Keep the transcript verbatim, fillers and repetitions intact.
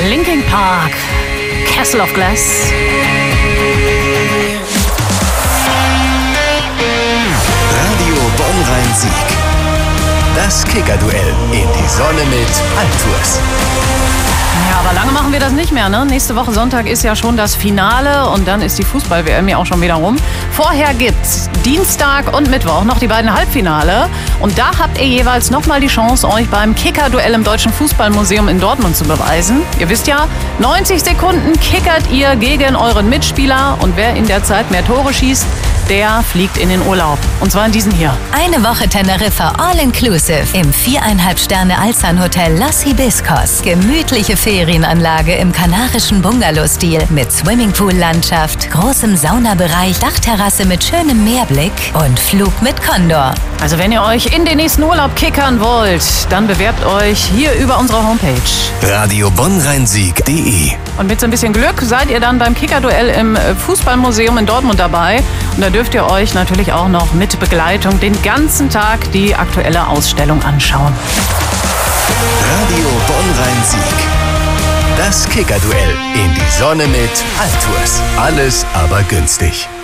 Linkin Park, Castle of Glass. Radio Bonn-Rhein-Sieg. Das Kicker-Duell in die Sonne mit Altours. Ja, aber lange machen wir das nicht mehr, ne? Nächste Woche Sonntag ist ja schon das Finale und dann ist die Fußball-W M ja auch schon wieder rum. Vorher gibt's Dienstag und Mittwoch noch die beiden Halbfinale und da habt ihr jeweils nochmal die Chance, euch beim Kicker-Duell im Deutschen Fußballmuseum in Dortmund zu beweisen. Ihr wisst ja, neunzig Sekunden kickert ihr gegen euren Mitspieler und wer in der Zeit mehr Tore schießt, der fliegt in den Urlaub. Und zwar in diesen hier. Eine Woche Teneriffa All-Inclusive im viereinhalb Sterne Alzan Hotel Los Hibiscos. Gemütliche Ferienanlage im kanarischen Bungalow-Stil mit Swimmingpool-Landschaft, großem Saunabereich, Dachterrasse mit schönem Meerblick und Flug mit Condor. Also wenn ihr euch in den nächsten Urlaub kickern wollt, dann bewerbt euch hier über unsere Homepage. Radio Bonn-Rhein-Sieg punkt de. Und mit so ein bisschen Glück seid ihr dann beim Kicker-Duell im Fußballmuseum in Dortmund dabei. Und da dürft ihr euch natürlich auch noch mit Begleitung den ganzen Tag die aktuelle Ausstellung anschauen. Radio Bonn-Rhein-Sieg. Das Kicker-Duell in die Sonne mit Altours. Alles aber günstig.